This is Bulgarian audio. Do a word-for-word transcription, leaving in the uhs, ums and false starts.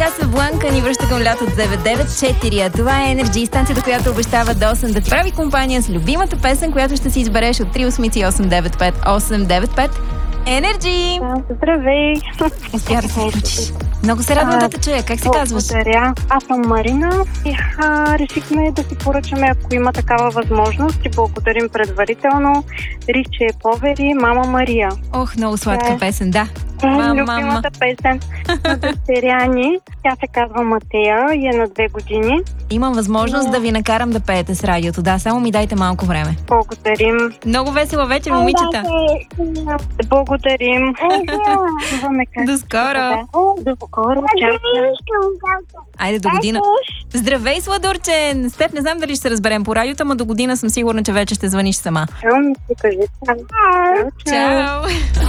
Касабланка ни връща към лято девет девет четири. А това е Energy, станцията, която обещава до осем да прави компания с любимата песен, която ще си избереш от три осмици осем девет пет осем девет пет. Energy! Здравей! Успя да се включиш. Много се радвам да те чуя. Как се казваш? Благодаря. Аз съм Марина и а, решихме да си поръчаме, ако има такава възможност. И благодарим предварително. Риче Повери, Мама Мария. Ох, много сладка е, песен, да. Е, Мама, любимата песен на дъщеря ни. Тя се казва Матея и е на две години. Имам възможност Но... да ви накарам да пеете с радиото. Да, само ми дайте малко време. Благодарим. Много весела вечер, момичета. Благодарим. До скоро. До скоро. Чао. Айде до година. Здравей, Сладурчен! С теб не знам дали ще се разберем по радиото, но до година съм сигурна, че вече ще звъниш сама. Чао, ми си кажи. Чао!